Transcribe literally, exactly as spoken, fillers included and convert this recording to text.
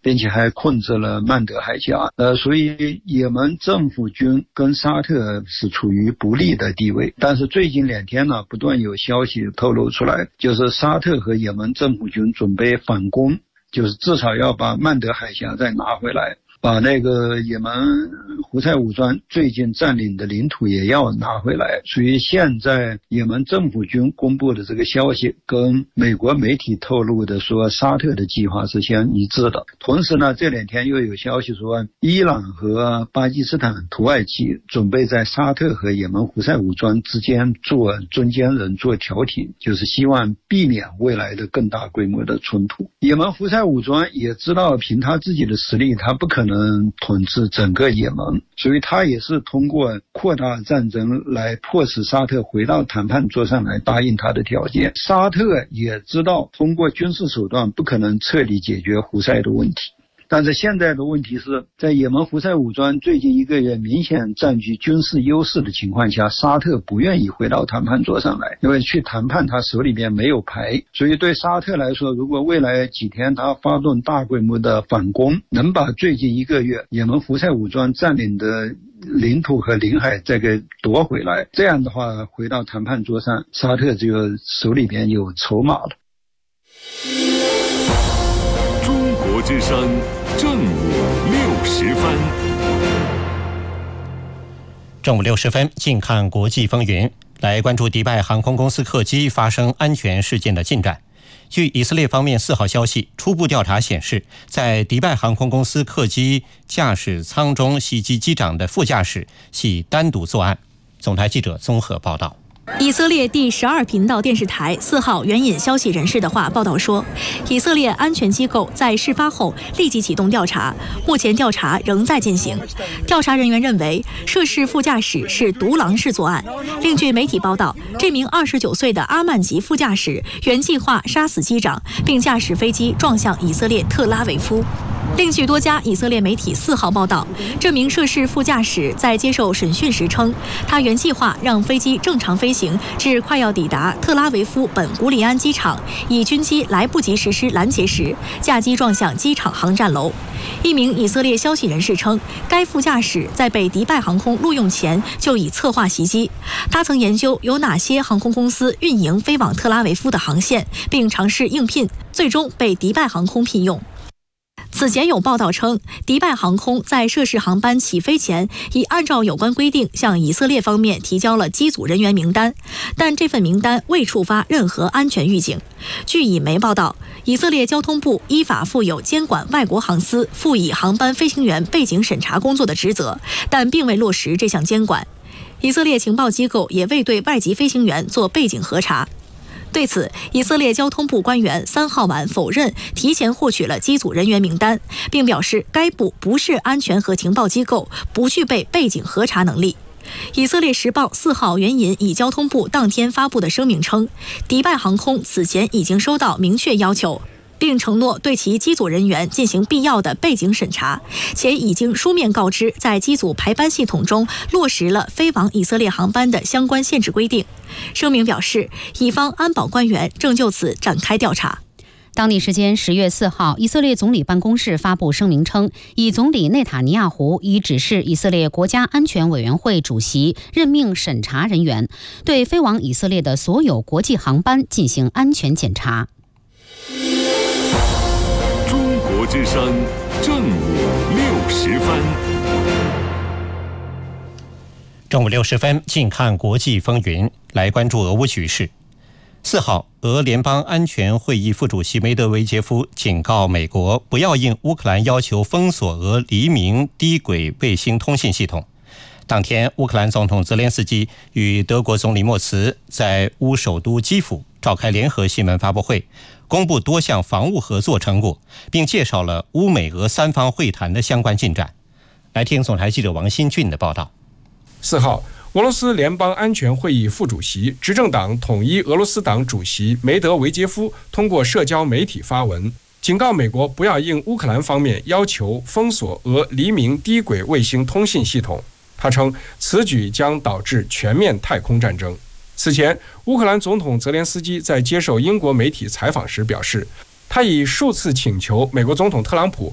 并且还控制了曼德海峡。呃，所以也门政府军跟沙特是处于不利的地位。但是最近两天呢，不断有消息透露出来，就是沙特和也门政府军准备反攻，就是至少要把曼德海峡再拿回来，把那个也门胡塞武装最近占领的领土也要拿回来。所以现在也门政府军公布的这个消息跟美国媒体透露的说沙特的计划是相一致的。同时呢，这两天又有消息说伊朗和巴基斯坦、土耳其准备在沙特和也门胡塞武装之间做中间人，做调停，就是希望避免未来的更大规模的冲突。也门胡塞武装也知道凭他自己的实力，他不可能统治整个也门，所以他也是通过扩大战争来迫使沙特回到谈判桌上来答应他的条件。沙特也知道通过军事手段不可能彻底解决胡塞的问题，但是现在的问题是在也门胡塞武装最近一个月明显占据军事优势的情况下，沙特不愿意回到谈判桌上来，因为去谈判他手里边没有牌。所以对沙特来说，如果未来几天他发动大规模的反攻，能把最近一个月也门胡塞武装占领的领土和领海再给夺回来，这样的话回到谈判桌上，沙特就手里边有筹码了。 中国之声正午六时分， 正午六十分，近看国际风云，来关注迪拜航空公司客机发生安全事件的进展。据以色列方面四号消息，初步调查显示，在迪拜航空公司客机驾驶舱中袭击机长的副驾驶系单独作案。总台记者综合报道。 以色列第十二频道电视台四号援引消息人士的话报道说，以色列安全机构在事发后立即启动调查，目前调查仍在进行。调查人员认为，涉事副驾驶是独狼式作案。另据媒体报道，这名二十九岁的阿曼籍副驾驶原计划杀死机长，并驾驶飞机撞向以色列特拉维夫。另据多家以色列媒体四号报道，这名涉事副驾驶在接受审讯时称，他原计划让飞机正常飞行至快要抵达特拉维夫本古里安机场，以军机来不及实施拦截时，驾机撞向机场航站楼。一名以色列消息人士称，该副驾驶在被迪拜航空录用前就已策划袭击，他曾研究有哪些航空公司运营飞往特拉维夫的航线，并尝试应聘，最终被迪拜航空聘用。此前有报道称，迪拜航空在涉事航班起飞前已按照有关规定向以色列方面提交了机组人员名单，但这份名单未触发任何安全预警。据以媒报道，以色列交通部依法负有监管外国航司辅以航班飞行员背景审查工作的职责，但并未落实这项监管。以色列情报机构也未对外籍飞行员做背景核查。对此，以色列交通部官员三号晚否认提前获取了机组人员名单，并表示该部不是安全和情报机构，不具备背景核查能力。以色列时报四号援引以交通部当天发布的声明称，迪拜航空此前已经收到明确要求，并承诺对其机组人员进行必要的背景审查，且已经书面告知在机组排班系统中落实了飞往以色列航班的相关限制规定。声明表示，以方安保官员正就此展开调查。 当地时间十月四号，以色列总理办公室发布声明称，以总理内塔尼亚胡已指示以色列国家安全委员会主席任命审查人员，对飞往以色列的所有国际航班进行安全检查。 中国之声正午六时分， 正午六十分，近看国际风云，来关注俄乌局势。四号，俄联邦安全会议副主席梅德韦杰夫警告美国，不要应乌克兰要求封锁俄黎明低轨卫星通信系统。当天，乌克兰总统泽连斯基与德国总理默茨在乌首都基辅召开联合新闻发布会，公布多项防务合作成果，并介绍了乌美俄三方会谈的相关进展。来听总台记者王新俊的报道。 四号，俄罗斯联邦安全会议副主席、执政党统一俄罗斯党主席梅德韦杰夫通过社交媒体发文，警告美国不要应乌克兰方面要求封锁俄黎明低轨卫星通信系统。他称，此举将导致全面太空战争。此前，乌克兰总统泽连斯基在接受英国媒体采访时表示，他已数次请求美国总统特朗普